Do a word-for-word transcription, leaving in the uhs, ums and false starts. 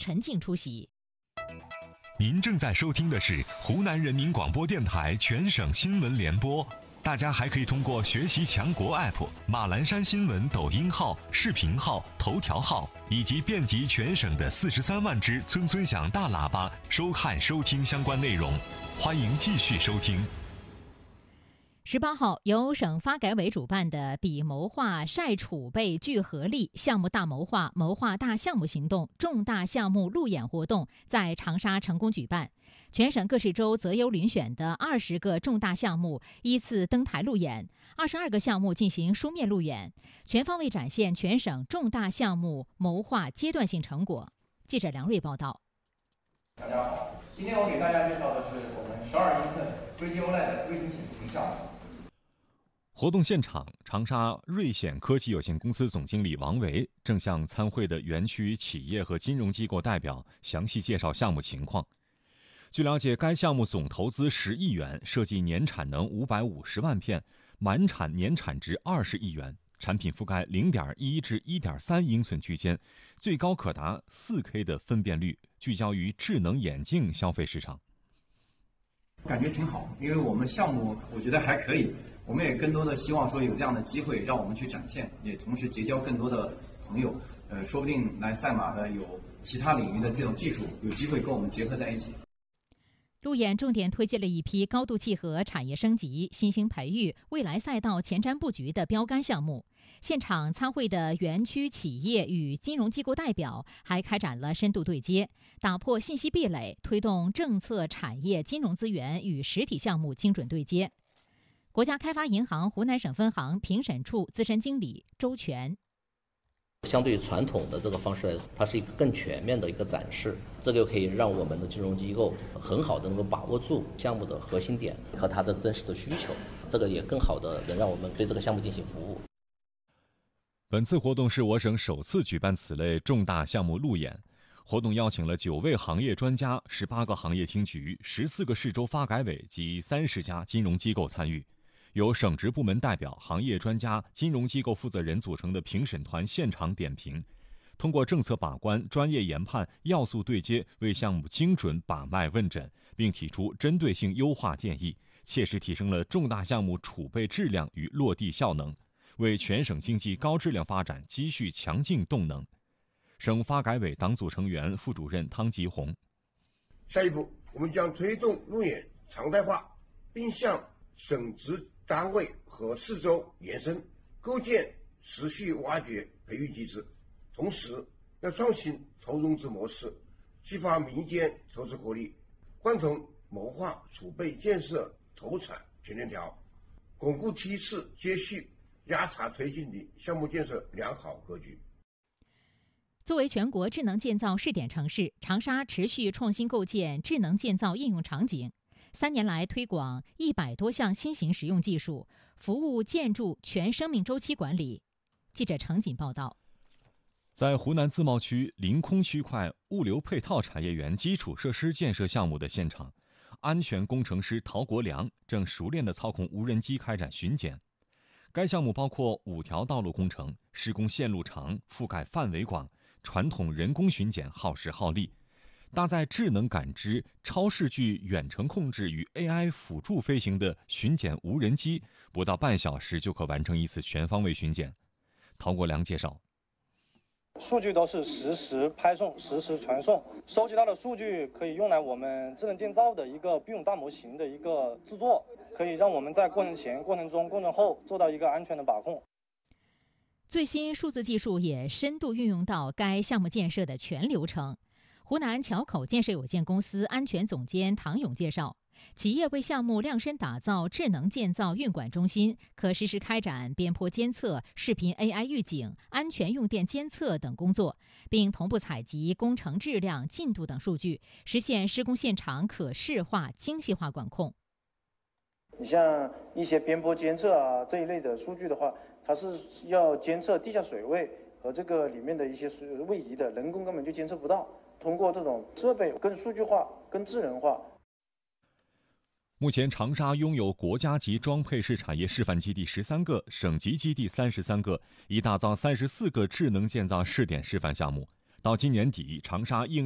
陈静出席。 您正在收听的是湖南人民广播电台全省新闻联播。大家还可以通过学习强国 App、马栏山新闻抖音号、视频号、头条号以及遍及全省的四十三万只村村响大喇叭收看收听相关内容。欢迎继续收听。 十八号，由省发改委主办的比谋划晒储备聚合力项目大谋划谋划大项目行动重大项目路演活动在长沙成功举办。全省各市州择优遴选的二十个重大项目依次登台路演，二十二个项目进行书面路演，全方位展现全省重大项目谋划阶段性成果。记者梁瑞报道。 大家好，今天我给大家介绍的是我们十二英寸硅基 O L E D 卫星显示屏项目。 活动现场，长沙瑞显科技有限公司总经理王维正向参会的园区企业和金融机构代表详细介绍项目情况。据了解，该项目总投资十亿元，设计年产能五百五十万片，满产年产值二十亿元，产品覆盖零点一至一点三英寸区间，最高可达四 K 的分辨率，聚焦于智能眼镜消费市场。 感觉挺好，因为我们项目我觉得还可以，我们也更多的希望说有这样的机会让我们去展现，也同时结交更多的朋友，呃，说不定来赛马的有其他领域的这种技术，有机会跟我们结合在一起。 路演重点推荐了一批高度契合产业升级、新兴培育、未来赛道前瞻布局的标杆项目。现场参会的园区企业与金融机构代表还开展了深度对接，打破信息壁垒，推动政策、产业、金融资源与实体项目精准对接。国家开发银行湖南省分行评审处资深经理周全。 相对于传统的这个方式来说，它是一个更全面的一个展示，这个可以让我们的金融机构很好的能够把握住项目的核心点和它的真实的需求，这个也更好的能让我们对这个项目进行服务。 本次活动是我省首次举办此类重大项目路演，活动邀请了九位行业专家、十八个行业厅局、十四个市州发改委及三十家金融机构参与。由省直部门代表、行业专家、金融机构负责人组成的评审团现场点评，通过政策把关、专业研判、要素对接，为项目精准把脉问诊，并提出针对性优化建议，切实提升了重大项目储备质量与落地效能，为全省经济高质量发展积蓄强劲动能。省发改委党组成员、副主任汤吉红。 下一步，我们将推动路演常态化，并向省直单位和市州延伸，构建持续挖掘培育机制。同时要创新投融资模式，激发民间投资活力，贯通谋划储备建设投产全链条，巩固梯次接续压茶推进的项目建设良好格局。 作为全国智能建造试点城市，长沙持续创新构建智能建造应用场景。三年来推广一百多项新型实用技术，服务建筑全生命周期管理。记者程锦报道。 在湖南自贸区临空区块物流配套产业园基础设施建设项目的现场，安全工程师陶国良正熟练地操控无人机开展巡检。该项目包括五条道路工程，施工线路长，覆盖范围广，传统人工巡检耗时耗力。搭载智能感知、超视距远程控制与 A I 辅助飞行的巡检无人机，不到半小时就可完成一次全方位巡检。陶国良介绍， 数据都是实时拍送、实时传送，收集到的数据可以用来我们智能建造的一个 B 五大模型的一个制作，可以让我们在过程前、过程中、过程后做到一个安全的把控。 最新数字技术也深度运用到该项目建设的全流程。湖南桥口建设有限公司安全总监唐勇介绍，企业为项目量身打造智能建造运管中心，可实时开展边坡监测、视频 A I 预警、安全用电监测等工作，并同步采集工程质量、进度等数据，实现施工现场可视化、精细化管控。 你像一些边坡监测啊这一类的数据的话，它是要监测地下水位和这个里面的一些位移的，人工根本就监测不到。通过这种设备更数据化、更智能化。 目前，长沙拥有国家级装配式产业示范基地十三个，省级基地三十三个，已打造三十四个智能建造试点示范项目。到今年底，长沙应